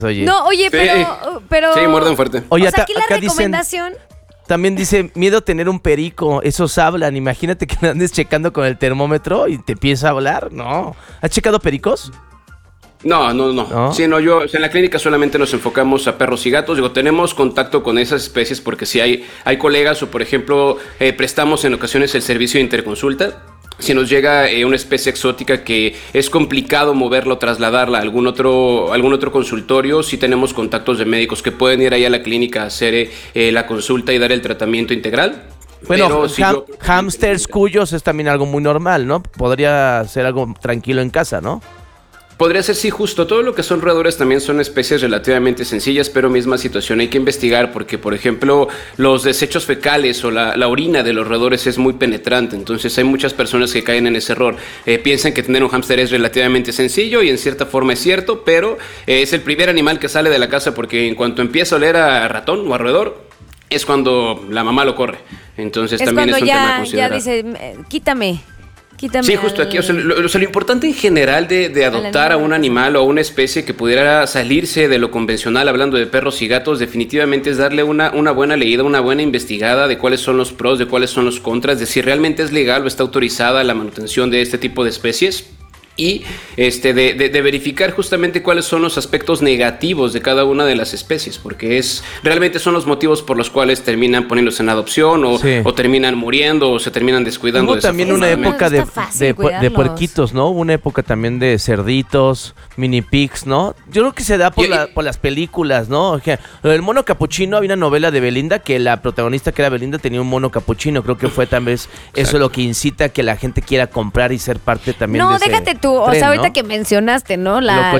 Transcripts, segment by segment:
Oye. No, oye, Sí. pero... Sí, muerden fuerte. Oye, o sea, aquí la acá dicen, recomendación... también dice, miedo a tener un perico, esos hablan. Imagínate que andes checando con el termómetro y te empieza a hablar. No. ¿Has checado pericos? No. ¿No? Sí, no, o sea, en la clínica solamente nos enfocamos a perros y gatos. Digo, tenemos contacto con esas especies porque si hay colegas o, por ejemplo, prestamos en ocasiones el servicio de interconsulta. Si nos llega una especie exótica que es complicado moverla o trasladarla a algún otro consultorio, sí tenemos contactos de médicos que pueden ir ahí a la clínica a hacer la consulta y dar el tratamiento integral. Bueno, Pero sí, hamsters, cuyos es también algo muy normal, ¿no? Podría ser algo tranquilo en casa, ¿no? Podría ser, sí, justo. Todo lo que son roedores también son especies relativamente sencillas, pero misma situación. Hay que investigar porque, por ejemplo, los desechos fecales o la orina de los roedores es muy penetrante. Entonces hay muchas personas que caen en ese error. Piensan que tener un hámster es relativamente sencillo y en cierta forma es cierto, pero es el primer animal que sale de la casa porque en cuanto empieza a oler a ratón o a roedor, es cuando la mamá lo corre. Entonces Es también cuando es un tema a ya considerar. dice, quítame. Sí, justo aquí, o sea, lo importante en general de adoptar a un animal o a una especie que pudiera salirse de lo convencional, hablando de perros y gatos, definitivamente es darle una buena leída, una buena investigada de cuáles son los pros, de cuáles son los contras, de si realmente es legal o está autorizada la manutención de este tipo de especies. Y de verificar justamente cuáles son los aspectos negativos de cada una de las especies, porque realmente son los motivos por los cuales terminan poniéndose en adopción o terminan muriendo o se terminan descuidando. Hubo también una época de puerquitos, ¿no? Una época también de cerditos, mini pigs, ¿no? Yo creo que se da por las películas, ¿no? O sea, el mono capuchino, había una novela de Belinda que la protagonista, que era Belinda, tenía un mono capuchino. Creo que fue tal vez eso lo que incita a que la gente quiera comprar y ser parte también de ese... No, déjate tú, o sea, ahorita que mencionaste, ¿no?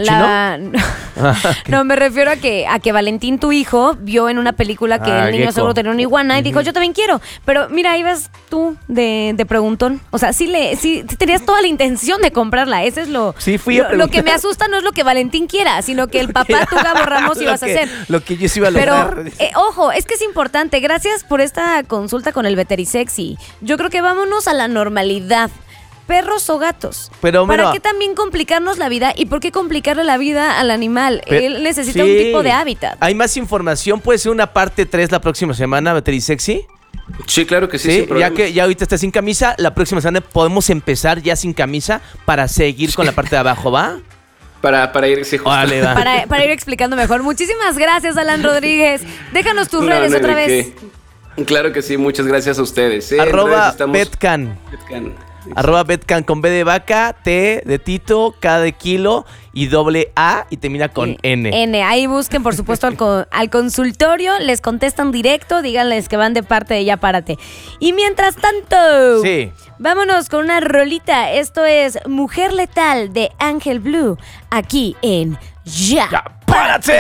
No, me refiero a que Valentín, tu hijo, vio en una película que el niño gecko. seguro tenía una iguana y dijo, yo también quiero. Pero mira, ahí vas tú de preguntón. O sea, sí tenías toda la intención de comprarla. Eso es lo que me asusta no es lo que Valentín quiera, sino que el papá, tú, Gabo Ramos, ibas a hacer. Lo que yo sí iba a lograr. Pero, ojo, es que es importante. Gracias por esta consulta con el Veterisexy. Yo creo que vámonos a la normalidad. Perros o gatos. Pero, ¿para qué también complicarnos la vida? ¿Y por qué complicarle la vida al animal? Él necesita un tipo de hábitat. Hay más información. ¿Puede ser una parte 3 la próxima semana, Veterisexy? Sí, claro que sí. Ya ahorita está sin camisa, la próxima semana podemos empezar ya sin camisa para seguir con la parte de abajo, ¿va? Para ir, sí, vale, para ir explicando mejor. Muchísimas gracias, Alan Rodríguez. Déjanos tus redes otra vez. Claro que sí, muchas gracias a ustedes. @Betcan. @Betcan con B de vaca, T de Tito, K de kilo y ¡A! Y termina con N. Ahí busquen, por supuesto, al consultorio, les contestan directo, díganles que van de parte de Ya Párate. Y mientras tanto, vámonos con una rolita. Esto es Mujer Letal de Ángel Blue, aquí en Ya Párate.